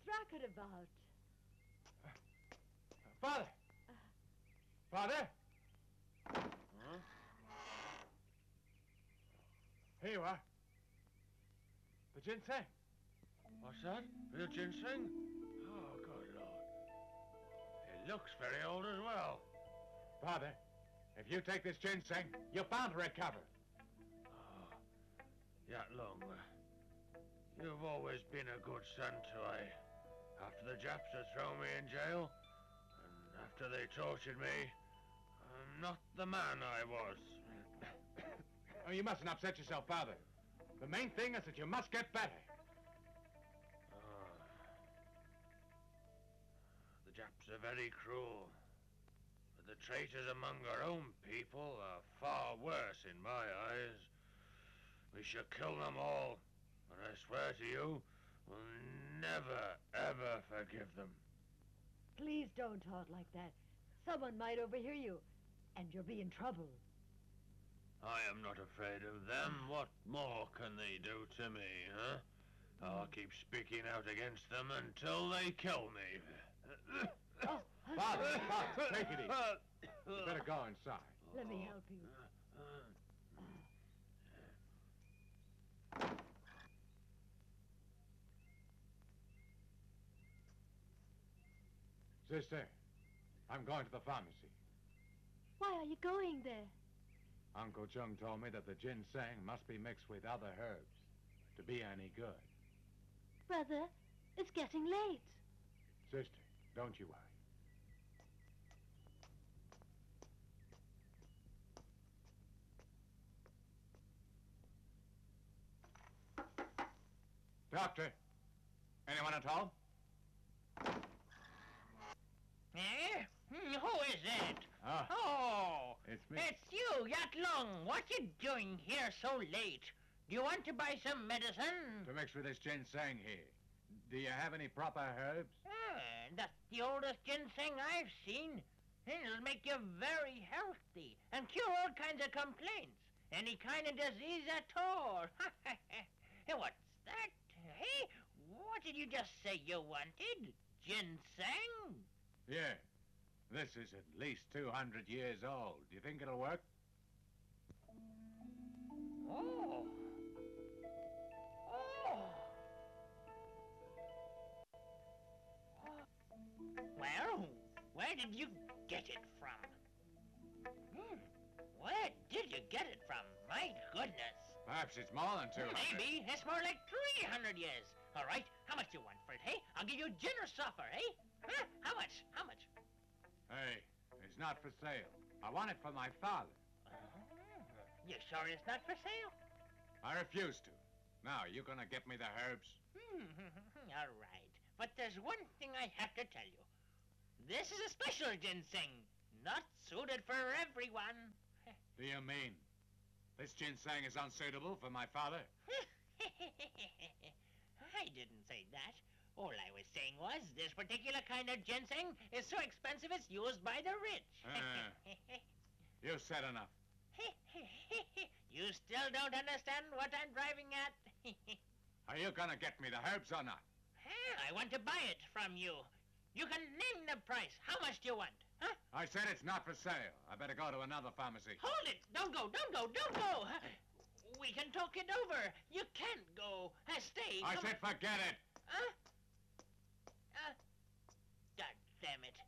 this racket about? Father! Father! Huh? Here you are. The ginseng. What's that? The ginseng? Oh, good Lord. It looks very old as well. Father, if you take this ginseng, you're bound to recover. Oh, Yat Long, you've always been a good son to I. After the Japs had thrown me in jail, and after they tortured me, I'm not the man I was. Oh, you mustn't upset yourself, Father. The main thing is that you must get better. The Japs are very cruel. But the traitors among our own people are far worse in my eyes. We should kill them all. And I swear to you, we'll never, ever forgive them. Please don't talk like that. Someone might overhear you, and you'll be in trouble. I am not afraid of them. What more can they do to me, huh? I'll keep speaking out against them until they kill me. Father, take it easy. You better go inside. Let me help you. Sister, I'm going to the pharmacy. Why are you going there? Uncle Chung told me that the ginseng must be mixed with other herbs to be any good. Brother, it's getting late. Sister, don't you worry. Doctor, anyone at home? Eh? Who is it? Oh, it's me. It's you, Yat Long. What you doing here so late? Do you want to buy some medicine? To mix with this ginseng here. Do you have any proper herbs? That's the oldest ginseng I've seen. It'll make you very healthy and cure all kinds of complaints. Any kind of disease at all. What's that? Hey, what did you just say you wanted? Ginseng? Yeah. This is at least 200 years old. Do you think it'll work? Oh. Well, where did you get it from? Where did you get it from? My goodness. Perhaps it's more than 200. Maybe. It's more like 300 years. All right. How much do you want for it, hey? I'll give you a generous offer, hey? Huh? How much? How much? Hey, it's not for sale. I want it for my father. You sure it's not for sale? I refuse to. Now, you gonna get me the herbs? All right. But there's one thing I have to tell you. This is a special ginseng, not suited for everyone. Do you mean this ginseng is unsuitable for my father? I didn't say that. All I was saying was this particular kind of ginseng is so expensive it's used by the rich. You said enough. You still don't understand what I'm driving at? Are you gonna get me the herbs or not? I want to buy it from you. You can name the price. How much do you want? Huh? I said it's not for sale. I better go to another pharmacy. Hold it! Don't go! Don't go! Don't go! We can talk it over. You can't go. Stay. I said forget it. Huh? God damn it.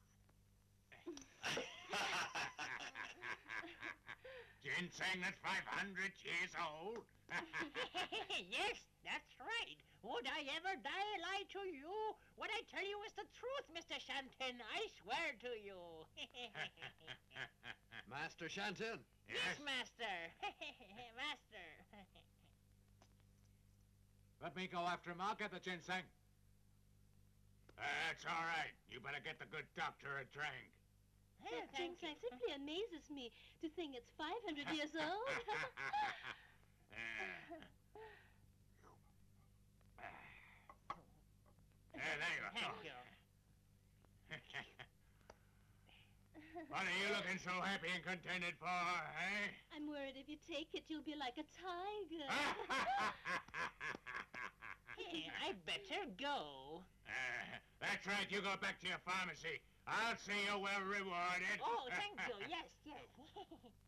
Ginseng that's 500 years old? Yes, that's right. Would I ever lie to you? What I tell you is the truth, Mr. Shanton. I swear to you. Master Shanton? Yes, Master. Master. Let me go after him. I'll get the ginseng. That's all right. You better get the good doctor a drink. That ginseng simply amazes me to think it's 500 years old. There you go. Thank you. What are you looking so happy and contented for, eh? I'm worried if you take it, you'll be like a tiger. I better go. That's right. You go back to your pharmacy. I'll see you well rewarded. Oh, thank you. Yes, yes.